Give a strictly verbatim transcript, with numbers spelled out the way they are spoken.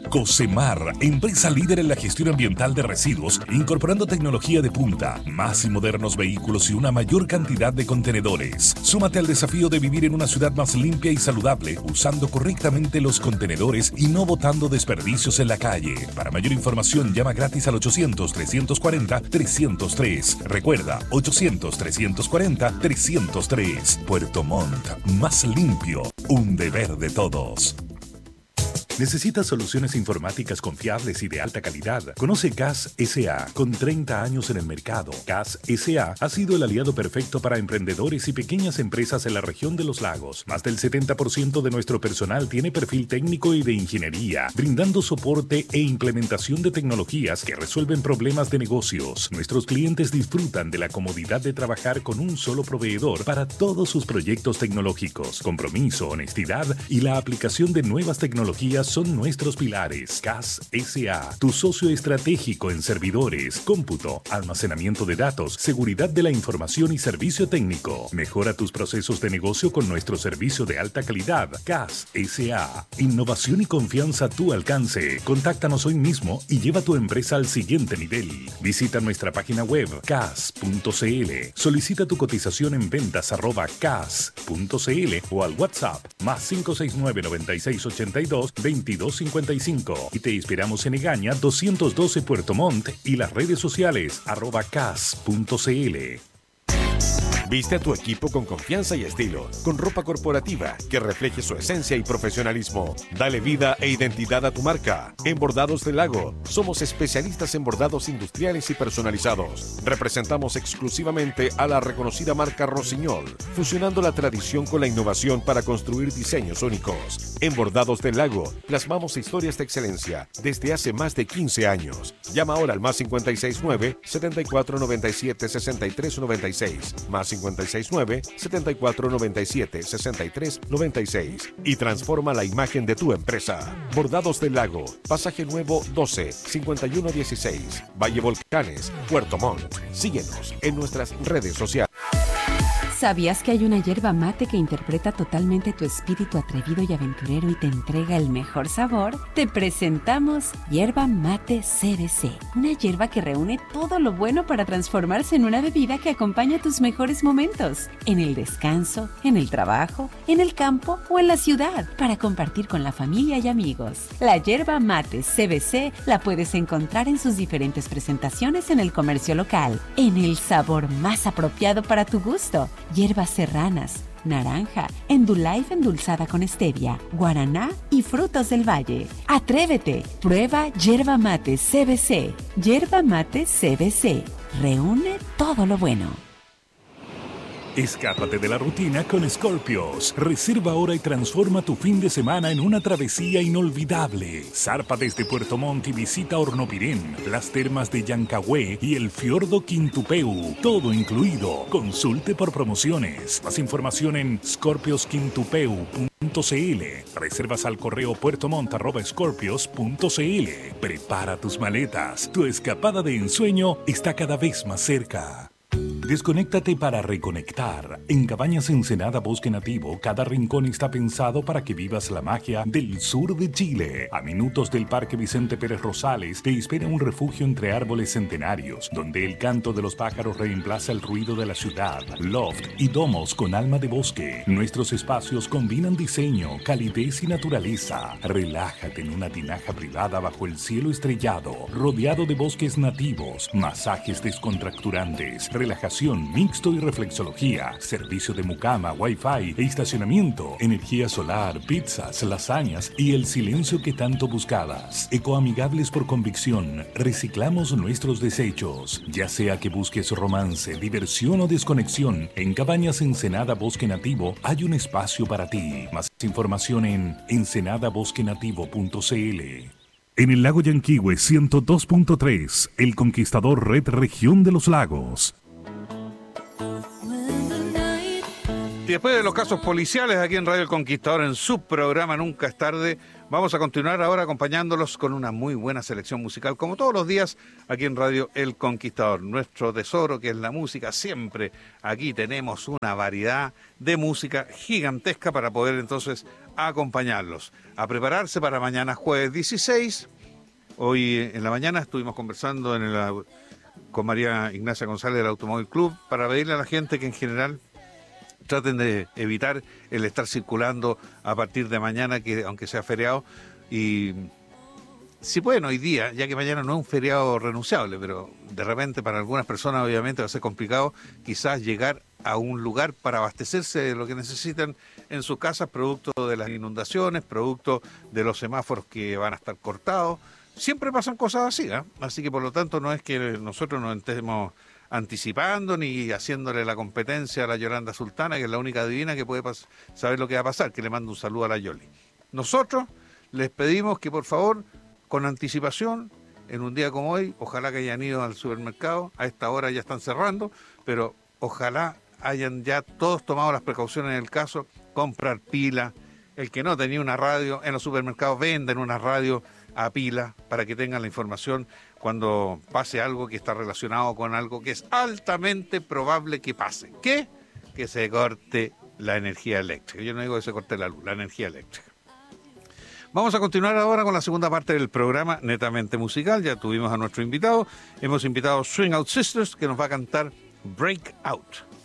Cocemar, empresa líder en la gestión ambiental de residuos, incorporando tecnología de punta, más y modernos vehículos y una mayor cantidad de contenedores. Súmate al desafío de vivir en una ciudad más limpia y saludable, usando correctamente los contenedores y no botando desperdicios en la calle. Para mayor información, llama gratis al ochocientos, trescientos cuarenta, trescientos tres. Recuerda, ochocientos, trescientos cuarenta, trescientos tres. Puerto Montt, más limpio, un deber de todos. ¿Necesitas soluciones informáticas confiables y de alta calidad? Conoce C A S S A con treinta años en el mercado. C A S S A ha sido el aliado perfecto para emprendedores y pequeñas empresas en la región de los lagos. Más del setenta por ciento de nuestro personal tiene perfil técnico y de ingeniería, brindando soporte e implementación de tecnologías que resuelven problemas de negocios. Nuestros clientes disfrutan de la comodidad de trabajar con un solo proveedor para todos sus proyectos tecnológicos. Compromiso, honestidad y la aplicación de nuevas tecnologías son nuestros pilares. C A S S A, tu socio estratégico en servidores, cómputo, almacenamiento de datos, seguridad de la información y servicio técnico. Mejora tus procesos de negocio con nuestro servicio de alta calidad. C A S S A, innovación y confianza a tu alcance. Contáctanos hoy mismo y lleva tu empresa al siguiente nivel. Visita nuestra página web cas punto cl. Solicita tu cotización en ventas arroba cas punto cl o al WhatsApp más cinco seis nueve, noventa y seis ochenta y dos, veintidós cincuenta y cinco y te inspiramos en Egaña doscientos doce Puerto Montt y las redes sociales arroba cas punto cl. Viste a tu equipo con confianza y estilo, con ropa corporativa que refleje su esencia y profesionalismo. Dale vida e identidad a tu marca. En Bordados del Lago, somos especialistas en bordados industriales y personalizados. Representamos exclusivamente a la reconocida marca Rossignol, fusionando la tradición con la innovación para construir diseños únicos. En Bordados del Lago, plasmamos historias de excelencia desde hace más de quince años. Llama ahora al más cincuenta y seis nueve, setenta y cuatro noventa y siete, sesenta y tres noventa y seis, más cincuenta y seis nueve, setenta y cuatro noventa y siete, sesenta y tres noventa y seis y transforma la imagen de tu empresa. Bordados del Lago, Pasaje Nuevo doce, cincuenta y uno dieciséis, Valle Volcanes, Puerto Montt. Síguenos en nuestras redes sociales. ¿Sabías que hay una yerba mate que interpreta totalmente tu espíritu atrevido y aventurero y te entrega el mejor sabor? Te presentamos Yerba Mate C B C, una yerba que reúne todo lo bueno para transformarse en una bebida que acompaña tus mejores momentos, en el descanso, en el trabajo, en el campo o en la ciudad, para compartir con la familia y amigos. La Yerba Mate C B C la puedes encontrar en sus diferentes presentaciones en el comercio local, en el sabor más apropiado para tu gusto. Hierbas serranas, naranja, Endulife endulzada con stevia, guaraná y frutos del valle. ¡Atrévete! Prueba Yerba Mate C B C. Yerba Mate C B C. Reúne todo lo bueno. Escápate de la rutina con Scorpios. Reserva ahora y transforma tu fin de semana en una travesía inolvidable. Zarpa desde Puerto Montt y visita Hornopirén, las termas de Yancagüe y el fiordo Quintupeu. Todo incluido. Consulte por promociones. Más información en scorpios quintupeu punto cl. Reservas al correo puertomont arroba scorpios punto cl. Prepara tus maletas. Tu escapada de ensueño está cada vez más cerca. Desconéctate para reconectar. En Cabañas Ensenada Bosque Nativo, cada rincón está pensado para que vivas la magia del sur de Chile. A minutos del Parque Vicente Pérez Rosales te espera un refugio entre árboles centenarios, donde el canto de los pájaros reemplaza el ruido de la ciudad. Loft y domos con alma de bosque. Nuestros espacios combinan diseño, calidez y naturaleza. Relájate en una tinaja privada bajo el cielo estrellado, rodeado de bosques nativos, masajes descontracturantes, relajación, mixto y reflexología, servicio de mucama, wifi e estacionamiento, energía solar, pizzas, lasañas y el silencio que tanto buscabas. Ecoamigables por convicción, reciclamos nuestros desechos. Ya sea que busques romance, diversión o desconexión, en Cabañas Ensenada Bosque Nativo hay un espacio para ti. Más información en ensenada bosque nativo punto cl. En el lago Yanquihue ciento dos punto tres, El Conquistador Red Región de los Lagos. Y después de los casos policiales aquí en Radio El Conquistador, en su programa Nunca es Tarde, vamos a continuar ahora acompañándolos con una muy buena selección musical, como todos los días aquí en Radio El Conquistador. Nuestro tesoro, que es la música, siempre aquí tenemos una variedad de música gigantesca para poder entonces acompañarlos. A prepararse para mañana jueves dieciséis. Hoy en la mañana estuvimos conversando en el, con María Ignacia González del Automóvil Club para pedirle a la gente que en general traten de evitar el estar circulando a partir de mañana, que aunque sea feriado, y si pueden hoy día, ya que mañana no es un feriado renunciable, pero de repente para algunas personas obviamente va a ser complicado quizás llegar a un lugar para abastecerse de lo que necesitan en sus casas, producto de las inundaciones, producto de los semáforos que van a estar cortados. Siempre pasan cosas así, ¿eh? Así que por lo tanto no es que nosotros nos estemos anticipando ni haciéndole la competencia a la Yolanda Sultana, que es la única divina que puede saber lo que va a pasar, que le mando un saludo a la Yoli. Nosotros les pedimos que por favor, con anticipación, en un día como hoy, ojalá que hayan ido al supermercado, a esta hora ya están cerrando, pero ojalá hayan ya todos tomado las precauciones en el caso, comprar pila. El que no tenía una radio, en los supermercados venden una radio a pila para que tengan la información cuando pase algo que está relacionado con algo que es altamente probable que pase. ¿Qué? Que se corte la energía eléctrica. Yo no digo que se corte la luz, la energía eléctrica. Vamos a continuar ahora con la segunda parte del programa netamente musical. Ya tuvimos a nuestro invitado. Hemos invitado a Swing Out Sisters, que nos va a cantar Break Out.